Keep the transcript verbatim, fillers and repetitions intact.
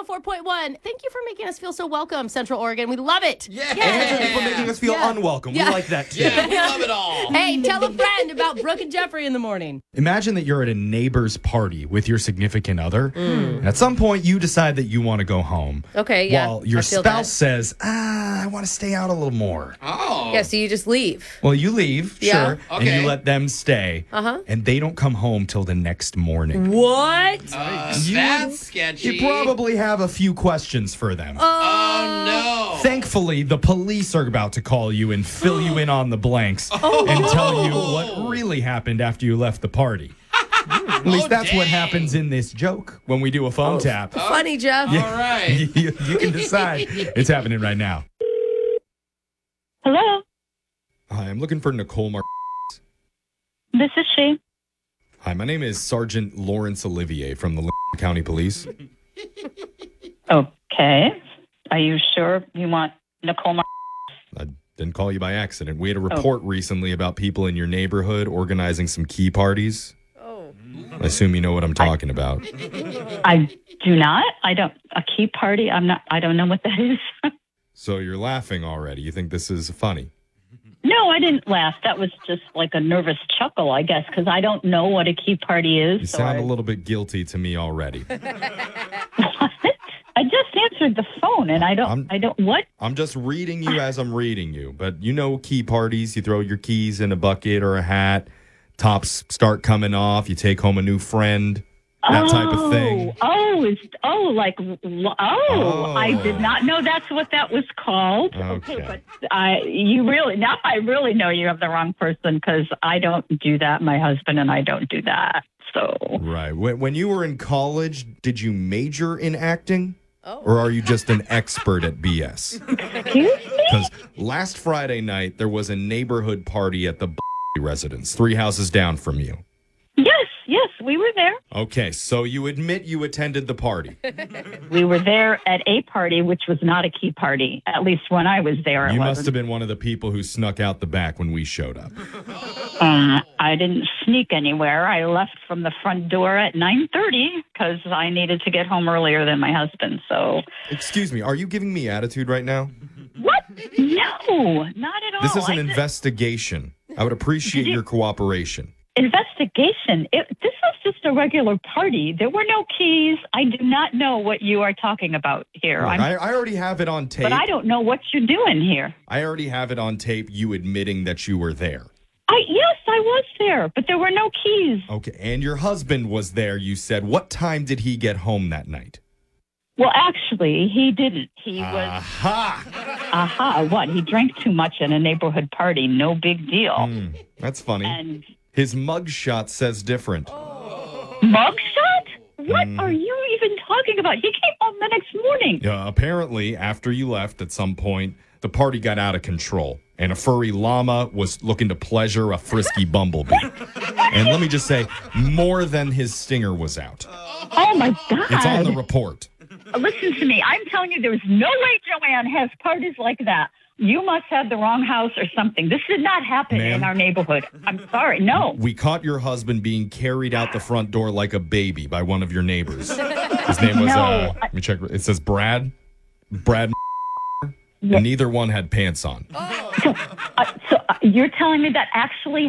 four point one. Thank you for making us feel so welcome, Central Oregon. We love it. Yeah. And for making us feel Yeah. unwelcome. Yeah. We like that too. Yeah, we love it all. Hey, tell a friend about Brooke and Jeffrey in the morning. Imagine that you're at a neighbor's party with your significant other. And at some point, you decide that you want to go home. Okay, yeah, While your I feel spouse that. says, ah, I want to stay out a little more. Oh. Yeah, so you just leave. Well, you leave, Yeah. sure, and Okay. you let them stay. Uh-huh. And they don't come home till the next morning. What? Uh, You- that's sketchy. You probably have a few questions for them. Oh, no. Thankfully, the police are about to call you and fill you in on the blanks and tell you what really happened after you left the party. At least Oh, that's what dang. happens in this joke when we do a phone tap. Funny, Jeff. All right. you, you can decide. It's happening right now. Hello, Hi, I'm looking for Nicole Mar. this is she. Hi, my name is Sergeant Lawrence Olivier from the Lincoln County Police. Okay. Are you sure you want Nicole? Mar- I didn't call you by accident. We had a report recently about people in your neighborhood organizing some key parties. Oh. I assume you know what I'm talking about. I do not. I don't. A key party. I'm not. I don't know what that is. So you're laughing already. You think this is funny? No, I didn't laugh. That was just like a nervous chuckle, I guess, because I don't know what a key party is. You so sound I, a little bit guilty to me already. What? I just answered the phone, and I don't. I'm- I don't. What? I'm just reading you as I'm reading you. But you know key parties. You throw your keys in a bucket or a hat. Tops start coming off. You take home a new friend. That type of thing. Oh, is oh like oh, Oh. I did not know that's what that was called. Okay. but I you really now I really know you have the wrong person because I don't do that. My husband and I don't do that. So Right. When, when you were in college, did you major in acting? Oh. Or are you just an expert at B S? excuse me. Because last Friday night, there was a neighborhood party at the residence, three houses down from you. Yes, yes, we were there. Okay, so you admit you attended the party. We were there at a party, which was not a key party. At least when I was there, it You must wasn't. have been one of the people who snuck out the back when we showed up. Um, I didn't sneak anywhere. I left from the front door at nine thirty because I needed to get home earlier than my husband. So Excuse me, are you giving me attitude right now? what? No, not at all. This is an I just- investigation. I would appreciate your cooperation. investigation. It, this was just a regular party. There were no keys. I do not know what you are talking about here. Look, I'm, I, I already have it on tape. but I don't know what you're doing here. I already have it on tape, you admitting that you were there. I yes, I was there, but there were no keys. Okay, and your husband was there, you said. What time did he get home that night? Well, actually, he didn't. He was Aha! aha. What? He drank too much at a neighborhood party. No big deal. Hmm, that's funny. And His mugshot says different. mugshot? What Mm. are you even talking about? He came home the next morning. Yeah, apparently, after you left at some point, the party got out of control, and a furry llama was looking to pleasure a frisky bumblebee. And let me just say, more than his stinger was out. Oh my God! It's on the report. Listen to me. I'm telling you, there's no way Joanne has parties like that. You must have the wrong house or something. This did not happen Ma'am? in our neighborhood. I'm sorry. No. We caught your husband being carried out the front door like a baby by one of your neighbors. His name was, No, uh, I- let me check. It says Brad. Brad. Yeah. And neither one had pants on. Uh, so uh, you're telling me that actually